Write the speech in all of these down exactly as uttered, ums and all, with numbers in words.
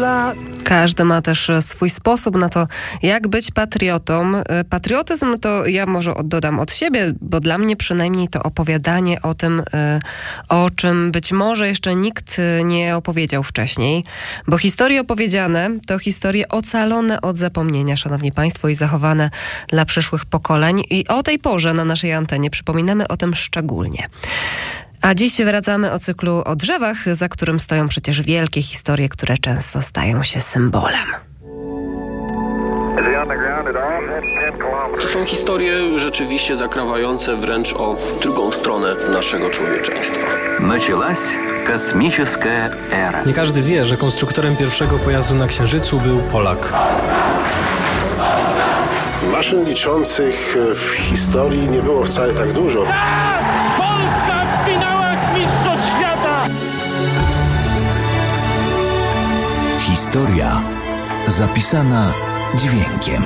lat. Każdy ma też swój sposób na to, jak być patriotą. Patriotyzm to ja może dodam od siebie, bo dla mnie przynajmniej to opowiadanie o tym, o czym być może jeszcze nikt nie opowiedział wcześniej. Bo historie opowiedziane to historie ocalone od zapomnienia, szanowni państwo, i zachowane dla przyszłych pokoleń. I o tej porze na naszej antenie przypominamy o tym szczególnie. A dziś wracamy o cyklu o drzewach, za którym stoją przecież wielkie historie, które często stają się symbolem. To są historie rzeczywiście zakrawające wręcz o drugą stronę naszego człowieczeństwa. Началась космическая эра. Nie każdy wie, że konstruktorem pierwszego pojazdu na Księżycu był Polak. Maszyn liczących w historii nie było wcale tak dużo. Historia zapisana dźwiękiem.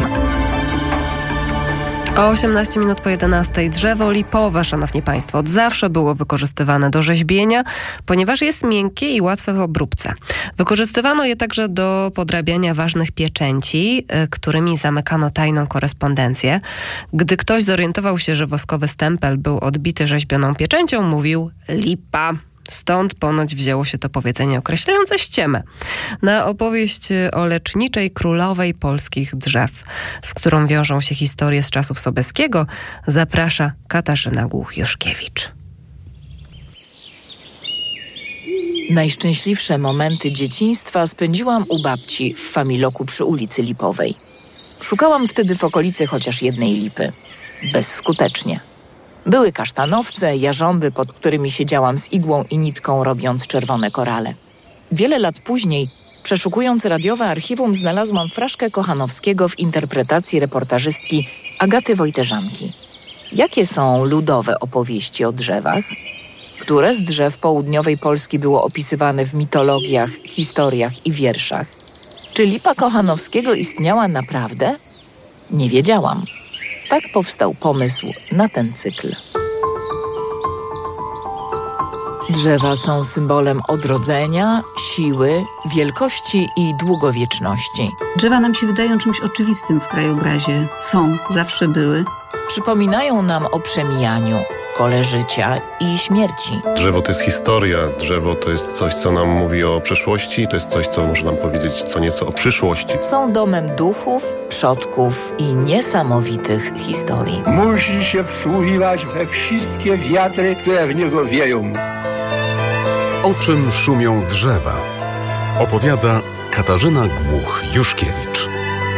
O osiemnaście minut po jedenastej. Drzewo lipowe, szanowni państwo, od zawsze było wykorzystywane do rzeźbienia, ponieważ jest miękkie i łatwe w obróbce. Wykorzystywano je także do podrabiania ważnych pieczęci, którymi zamykano tajną korespondencję. Gdy ktoś zorientował się, że woskowy stempel był odbity rzeźbioną pieczęcią, mówił lipa. Stąd ponoć wzięło się to powiedzenie określające ściemę. Na opowieść o leczniczej królowej polskich drzew, z którą wiążą się historie z czasów Sobieskiego, zaprasza Katarzyna Głuch-Juszkiewicz. Najszczęśliwsze momenty dzieciństwa spędziłam u babci w Familoku przy ulicy Lipowej. Szukałam wtedy w okolicy chociaż jednej lipy. Bezskutecznie. Były kasztanowce, jarząby, pod którymi siedziałam z igłą i nitką, robiąc czerwone korale. Wiele lat później, przeszukując radiowe archiwum, znalazłam fraszkę Kochanowskiego w interpretacji reportażystki Agaty Wojterzanki. Jakie są ludowe opowieści o drzewach? Które z drzew południowej Polski było opisywane w mitologiach, historiach i wierszach? Czy lipa Kochanowskiego istniała naprawdę? Nie wiedziałam. Tak powstał pomysł na ten cykl. Drzewa są symbolem odrodzenia, siły, wielkości i długowieczności. Drzewa nam się wydają czymś oczywistym w krajobrazie. Są, zawsze były. Przypominają nam o przemijaniu, kole życia i śmierci. Drzewo to jest historia, drzewo to jest coś, co nam mówi o przeszłości, to jest coś, co może nam powiedzieć co nieco o przyszłości. Są domem duchów, przodków i niesamowitych historii. Musi się wsłuchiwać we wszystkie wiatry, które w niego wieją. O czym szumią drzewa? Opowiada Katarzyna Głuch-Juszkiewicz.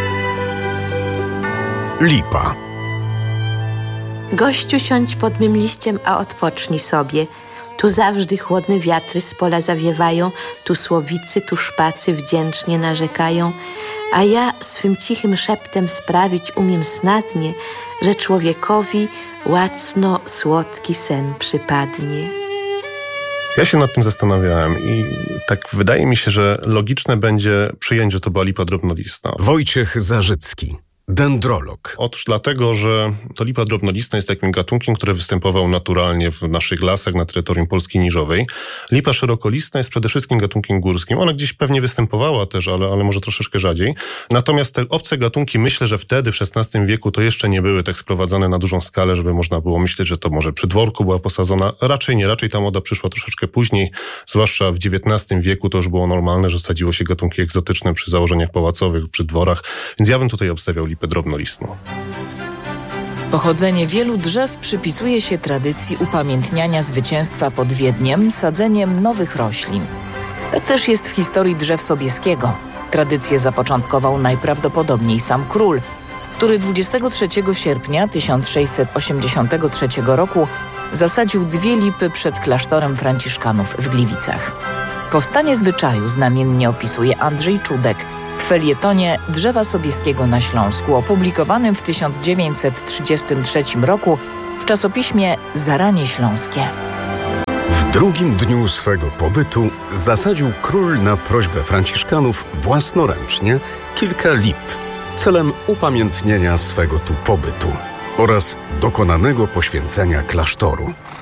Lipa. Gościu, siądź pod mym liściem, a odpocznij sobie. Tu zawsze chłodne wiatry z pola zawiewają, tu słowicy, tu szpacy wdzięcznie narzekają, a ja swym cichym szeptem sprawić umiem snadnie, że człowiekowi łacno słodki sen przypadnie. Ja się nad tym zastanawiałem i tak wydaje mi się, że logiczne będzie przyjąć, że to była lipa drobnolistna. Wojciech Zarzycki, dendrolog. Otóż dlatego, że to lipa drobnolistna jest takim gatunkiem, który występował naturalnie w naszych lasach na terytorium Polski Niżowej. Lipa szerokolistna jest przede wszystkim gatunkiem górskim. Ona gdzieś pewnie występowała też, ale, ale może troszeczkę rzadziej. Natomiast te obce gatunki, myślę, że wtedy w szesnastym wieku to jeszcze nie były tak sprowadzane na dużą skalę, żeby można było myśleć, że to może przy dworku była posadzona. Raczej nie, raczej ta moda przyszła troszeczkę później, zwłaszcza w dziewiętnastym wieku to już było normalne, że sadziło się gatunki egzotyczne przy założeniach pałacowych, przy dworach, więc ja bym tutaj obstawiał lipę drobnolistną. Pochodzenie wielu drzew przypisuje się tradycji upamiętniania zwycięstwa pod Wiedniem sadzeniem nowych roślin. Tak też jest w historii drzew Sobieskiego. Tradycję zapoczątkował najprawdopodobniej sam król, który dwudziestego trzeciego sierpnia tysiąc sześćset osiemdziesiątego trzeciego roku zasadził dwie lipy przed klasztorem franciszkanów w Gliwicach. Powstanie zwyczaju znamiennie opisuje Andrzej Czudek w felietonie Drzewa Sobieskiego na Śląsku, opublikowanym w tysiąc dziewięćset trzydziestym trzecim roku w czasopiśmie Zaranie Śląskie. W drugim dniu swego pobytu zasadził król na prośbę franciszkanów własnoręcznie kilka lip celem upamiętnienia swego tu pobytu oraz dokonanego poświęcenia klasztoru.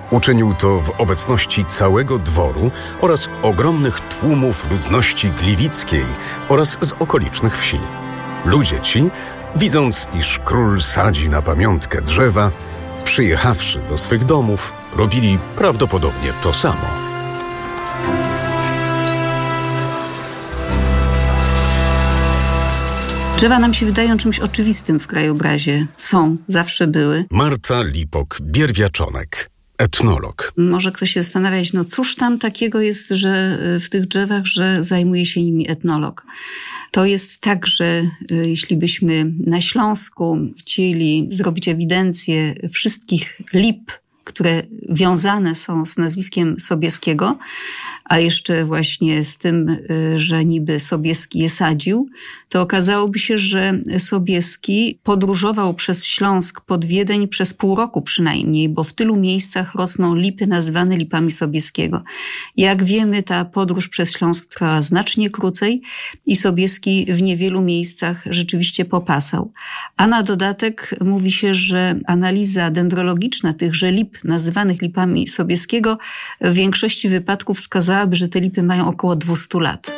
Uczynił to w obecności całego dworu oraz ogromnych tłumów ludności gliwickiej oraz z okolicznych wsi. Ludzie ci, widząc, iż król sadzi na pamiątkę drzewa, przyjechawszy do swych domów, robili prawdopodobnie to samo. Drzewa nam się wydają czymś oczywistym w krajobrazie. Są, zawsze były. Marta Lipok-Bierwiaczonek, etnolog. Może ktoś się zastanawiać, no cóż tam takiego jest, że w tych drzewach, że zajmuje się nimi etnolog. To jest tak, że jeśli byśmy na Śląsku chcieli zrobić ewidencję wszystkich lip, które wiązane są z nazwiskiem Sobieskiego, a jeszcze właśnie z tym, że niby Sobieski je sadził, to okazałoby się, że Sobieski podróżował przez Śląsk pod Wiedeń przez pół roku przynajmniej, bo w tylu miejscach rosną lipy nazywane lipami Sobieskiego. Jak wiemy, ta podróż przez Śląsk trwała znacznie krócej i Sobieski w niewielu miejscach rzeczywiście popasał. A na dodatek mówi się, że analiza dendrologiczna tychże lip nazywanych lipami Sobieskiego w większości wypadków wskazała, że te lipy mają około dwieście lat.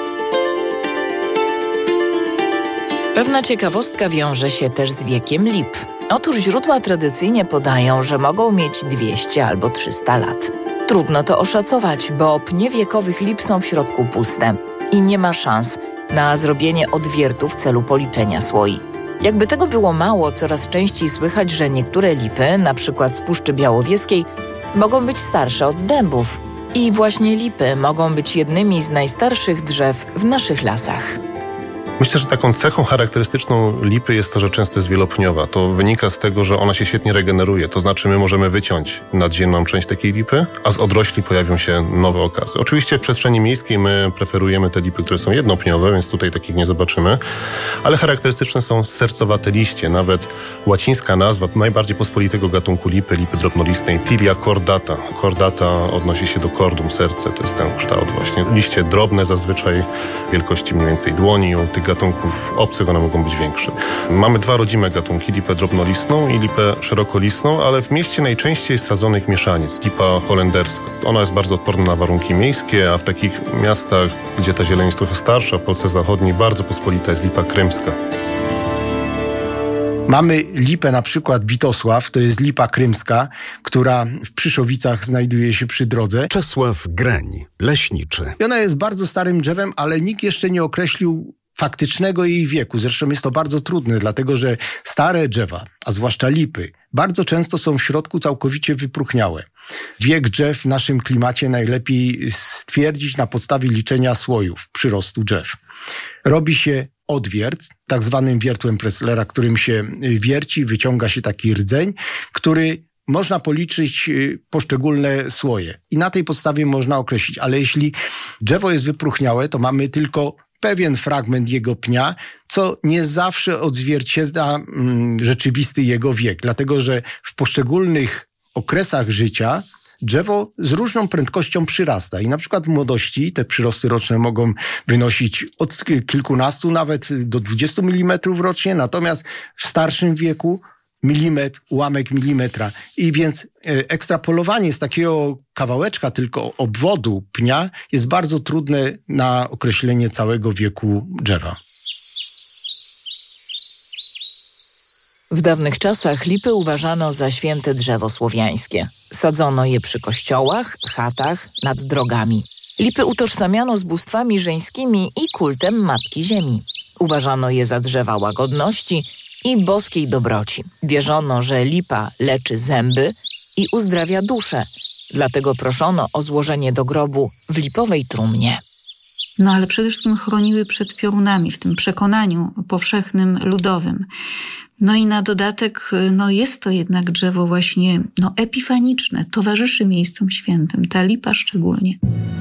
Pewna ciekawostka wiąże się też z wiekiem lip. Otóż źródła tradycyjnie podają, że mogą mieć dwieście albo trzysta lat. Trudno to oszacować, bo pnie wiekowych lip są w środku puste i nie ma szans na zrobienie odwiertu w celu policzenia słoi. Jakby tego było mało, coraz częściej słychać, że niektóre lipy, na przykład z Puszczy Białowieskiej, mogą być starsze od dębów. I właśnie lipy mogą być jednymi z najstarszych drzew w naszych lasach. Myślę, że taką cechą charakterystyczną lipy jest to, że często jest wielopniowa. To wynika z tego, że ona się świetnie regeneruje. To znaczy my możemy wyciąć nadziemną część takiej lipy, a z odrośli pojawią się nowe okazy. Oczywiście w przestrzeni miejskiej my preferujemy te lipy, które są jednopniowe, więc tutaj takich nie zobaczymy. Ale charakterystyczne są sercowate liście. Nawet łacińska nazwa najbardziej pospolitego gatunku lipy, lipy drobnolistnej, Tilia cordata. Cordata odnosi się do cordum, serce. To jest ten kształt właśnie. Liście drobne zazwyczaj, wielkości mniej więcej dłoni. U tych gatunków obcych one mogą być większe. Mamy dwa rodzime gatunki, lipę drobnolistną i lipę szerokolistną, ale w mieście najczęściej jest sadzony ich mieszaniec, lipa holenderska. Ona jest bardzo odporna na warunki miejskie, a w takich miastach, gdzie ta zieleń jest trochę starsza, w Polsce zachodniej, bardzo pospolita jest lipa krymska. Mamy lipę na przykład Witosław, to jest lipa krymska, która w Przyszowicach znajduje się przy drodze. Czesław Grań, leśniczy. I ona jest bardzo starym drzewem, ale nikt jeszcze nie określił faktycznego jej wieku. Zresztą jest to bardzo trudne, dlatego że stare drzewa, a zwłaszcza lipy, bardzo często są w środku całkowicie wypróchniałe. Wiek drzew w naszym klimacie najlepiej stwierdzić na podstawie liczenia słojów przyrostu drzew. Robi się odwiert, tak zwanym wiertłem Presslera, którym się wierci, wyciąga się taki rdzeń, który można policzyć poszczególne słoje. I na tej podstawie można określić. Ale jeśli drzewo jest wypróchniałe, to mamy tylko pewien fragment jego pnia, co nie zawsze odzwierciedla mm, rzeczywisty jego wiek. Dlatego, że w poszczególnych okresach życia drzewo z różną prędkością przyrasta i na przykład w młodości te przyrosty roczne mogą wynosić od kilkunastu nawet do dwudziestu milimetrów rocznie, natomiast w starszym wieku milimetr, ułamek milimetra. I więc ekstrapolowanie z takiego kawałeczka tylko obwodu pnia jest bardzo trudne na określenie całego wieku drzewa. W dawnych czasach lipy uważano za święte drzewo słowiańskie. Sadzono je przy kościołach, chatach, nad drogami. Lipy utożsamiano z bóstwami żeńskimi i kultem Matki Ziemi. Uważano je za drzewa łagodności i boskiej dobroci. Wierzono, że lipa leczy zęby i uzdrawia duszę. Dlatego proszono o złożenie do grobu w lipowej trumnie. No ale przede wszystkim chroniły przed piorunami w tym przekonaniu powszechnym, ludowym. No i na dodatek, no jest to jednak drzewo właśnie no, epifaniczne, towarzyszy miejscom świętym, ta lipa szczególnie.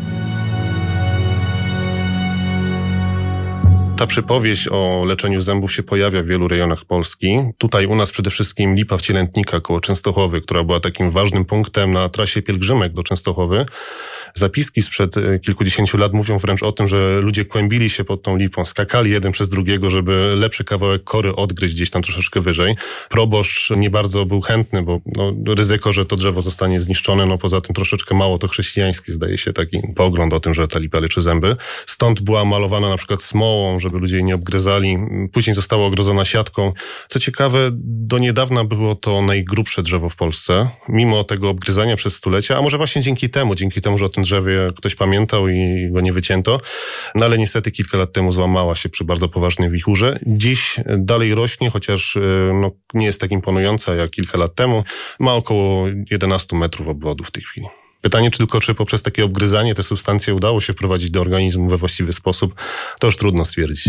Ta przypowieść o leczeniu zębów się pojawia w wielu rejonach Polski. Tutaj u nas przede wszystkim lipa wcielętnika koło Częstochowy, która była takim ważnym punktem na trasie pielgrzymek do Częstochowy. Zapiski sprzed kilkudziesięciu lat mówią wręcz o tym, że ludzie kłębili się pod tą lipą, skakali jeden przez drugiego, żeby lepszy kawałek kory odgryźć gdzieś tam troszeczkę wyżej. Proboszcz nie bardzo był chętny, bo no, ryzyko, że to drzewo zostanie zniszczone, no poza tym troszeczkę mało to chrześcijański, zdaje się, taki pogląd o tym, że ta lipa leczy zęby. Stąd była malowana na przykład smołą, żeby ludzie jej nie obgryzali. Później została ogrodzona siatką. Co ciekawe, do niedawna było to najgrubsze drzewo w Polsce, mimo tego obgryzania przez stulecia, a może właśnie dzięki temu, dzięki temu, że o tym drzewie ktoś pamiętał i go nie wycięto. No ale niestety kilka lat temu złamała się przy bardzo poważnej wichurze. Dziś dalej rośnie, chociaż no, nie jest tak imponująca jak kilka lat temu. Ma około jedenaście metrów obwodu w tej chwili. Pytanie tylko, czy poprzez takie obgryzanie te substancje udało się wprowadzić do organizmu we właściwy sposób, to już trudno stwierdzić.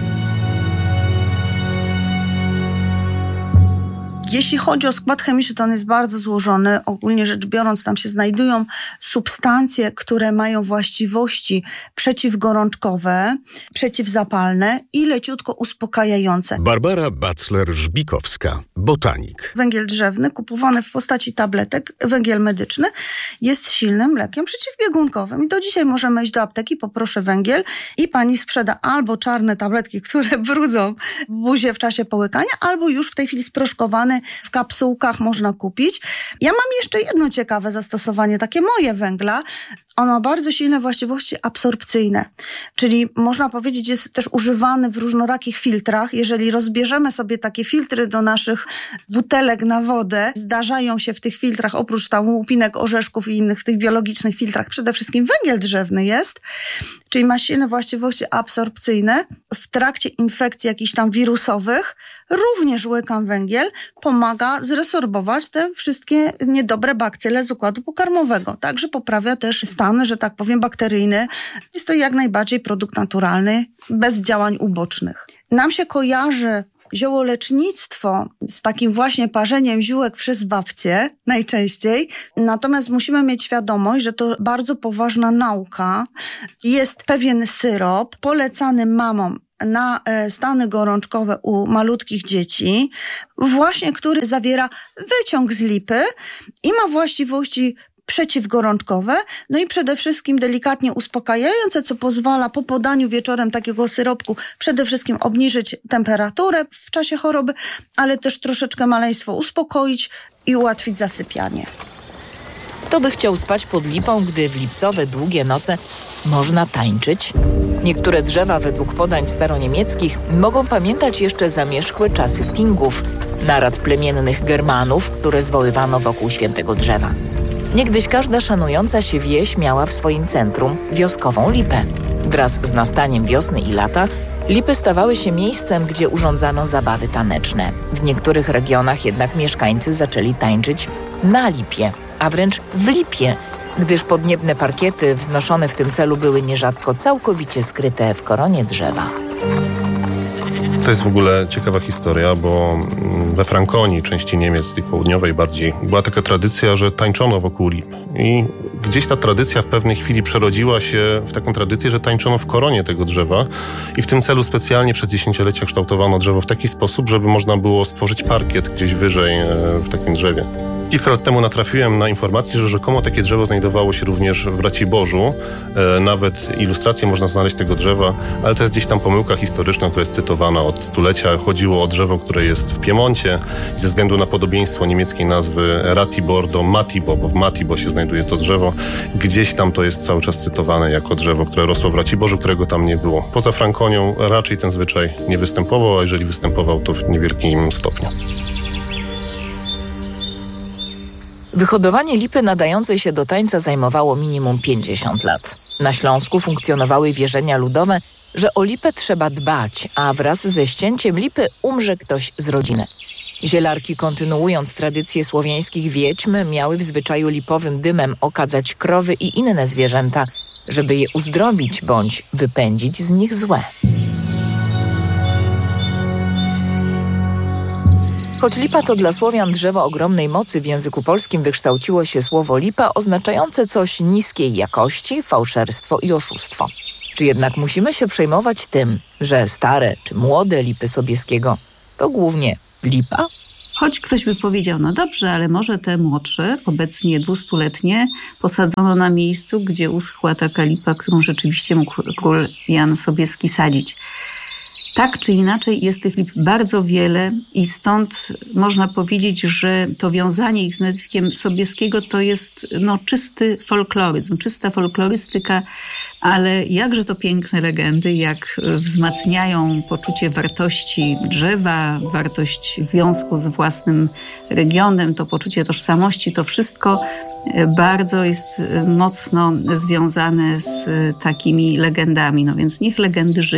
Jeśli chodzi o skład chemiczny, to on jest bardzo złożony. Ogólnie rzecz biorąc, tam się znajdują substancje, które mają właściwości przeciwgorączkowe, przeciwzapalne i leciutko uspokajające. Barbara Bacler-Żbikowska, botanik. Węgiel drzewny kupowany w postaci tabletek, węgiel medyczny, jest silnym lekiem przeciwbiegunkowym. I do dzisiaj możemy iść do apteki, poproszę węgiel i pani sprzeda albo czarne tabletki, które brudzą buzię w czasie połykania, albo już w tej chwili sproszkowany w kapsułkach można kupić. Ja mam jeszcze jedno ciekawe zastosowanie, takie moje węgla. On ma bardzo silne właściwości absorpcyjne, czyli można powiedzieć, jest też używany w różnorakich filtrach. Jeżeli rozbierzemy sobie takie filtry do naszych butelek na wodę, zdarzają się w tych filtrach, oprócz tam łupinek, orzeszków i innych w tych biologicznych filtrach, przede wszystkim węgiel drzewny jest, czyli ma silne właściwości absorpcyjne. W trakcie infekcji jakichś tam wirusowych również łykam węgiel, pomaga zresorbować te wszystkie niedobre bakcyle z układu pokarmowego. Także poprawia też stan, że tak powiem, bakteryjny. Jest to jak najbardziej produkt naturalny, bez działań ubocznych. Nam się kojarzy ziołolecznictwo z takim właśnie parzeniem ziółek przez babcie najczęściej. Natomiast musimy mieć świadomość, że to bardzo poważna nauka. Jest pewien syrop polecany mamom na stany gorączkowe u malutkich dzieci, właśnie który zawiera wyciąg z lipy i ma właściwości przeciwgorączkowe, no i przede wszystkim delikatnie uspokajające, co pozwala po podaniu wieczorem takiego syropku przede wszystkim obniżyć temperaturę w czasie choroby, ale też troszeczkę maleństwo uspokoić i ułatwić zasypianie. Kto by chciał spać pod lipą, gdy w lipcowe długie noce można tańczyć? Niektóre drzewa według podań staroniemieckich mogą pamiętać jeszcze zamierzchłe czasy tingów, narad plemiennych Germanów, które zwoływano wokół świętego drzewa. Niegdyś każda szanująca się wieś miała w swoim centrum wioskową lipę. Wraz z nastaniem wiosny i lata lipy stawały się miejscem, gdzie urządzano zabawy taneczne. W niektórych regionach jednak mieszkańcy zaczęli tańczyć na lipie, a wręcz w lipie, gdyż podniebne parkiety wznoszone w tym celu były nierzadko całkowicie skryte w koronie drzewa. To jest w ogóle ciekawa historia, bo we Frankonii, części Niemiec, tej południowej bardziej, była taka tradycja, że tańczono wokół lip. I gdzieś ta tradycja w pewnej chwili przerodziła się w taką tradycję, że tańczono w koronie tego drzewa i w tym celu specjalnie przez dziesięciolecia kształtowano drzewo w taki sposób, żeby można było stworzyć parkiet gdzieś wyżej w takim drzewie. Kilka lat temu natrafiłem na informację, że rzekomo takie drzewo znajdowało się również w Raciborzu. E, nawet ilustrację można znaleźć tego drzewa, ale to jest gdzieś tam pomyłka historyczna, która jest cytowana od stulecia. Chodziło o drzewo, które jest w Piemoncie i ze względu na podobieństwo niemieckiej nazwy Ratibor do Matibo, bo w Matibo się znajduje to drzewo. Gdzieś tam to jest cały czas cytowane jako drzewo, które rosło w Raciborzu, którego tam nie było. Poza Frankonią raczej ten zwyczaj nie występował, a jeżeli występował, to w niewielkim stopniu. Wyhodowanie lipy nadającej się do tańca zajmowało minimum pięćdziesiąt lat. Na Śląsku funkcjonowały wierzenia ludowe, że o lipę trzeba dbać, a wraz ze ścięciem lipy umrze ktoś z rodziny. Zielarki, kontynuując tradycję słowiańskich wiedźm, miały w zwyczaju lipowym dymem okadzać krowy i inne zwierzęta, żeby je uzdrowić bądź wypędzić z nich złe. Choć lipa to dla Słowian drzewo ogromnej mocy, w języku polskim wykształciło się słowo lipa oznaczające coś niskiej jakości, fałszerstwo i oszustwo. Czy jednak musimy się przejmować tym, że stare czy młode lipy Sobieskiego to głównie lipa? Choć ktoś by powiedział, no dobrze, ale może te młodsze, obecnie dwustuletnie, posadzono na miejscu, gdzie uschła taka lipa, którą rzeczywiście mógł król Jan Sobieski sadzić. Tak czy inaczej jest tych lip bardzo wiele i stąd można powiedzieć, że to wiązanie ich z nazwiskiem Sobieskiego to jest no, czysty folkloryzm, czysta folklorystyka, ale jakże to piękne legendy, jak wzmacniają poczucie wartości drzewa, wartość związku z własnym regionem, to poczucie tożsamości, to wszystko bardzo jest mocno związane z takimi legendami. No więc niech legendy żyją.